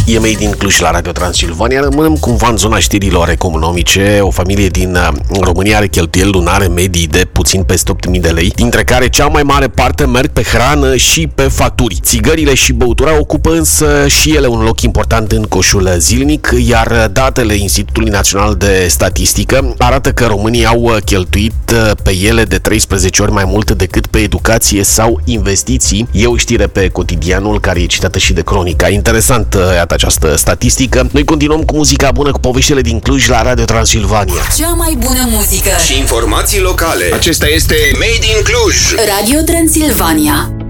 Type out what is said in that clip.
E Made in Cluj la Radio Transilvania. Rămânem cumva în zona știrilor economice. O familie din România are cheltuieli lunare medii de puțin peste 8.000 de lei, dintre care cea mai mare parte merg pe hrană și pe facturi. Țigările și băutura ocupă însă și ele un loc important în coșul zilnic, iar datele Institutului Național de Statistică arată că românii au cheltuit pe ele de 13 ori mai mult decât pe educație sau investiții. E o știre pe Cotidianul care e citată și de Cronica. Interesant, iată această statistică. Noi continuăm cu muzica bună, cu poveștile din Cluj la Radio Transilvania. Cea mai bună muzică și informații locale. Acesta este Made in Cluj. Radio Transilvania.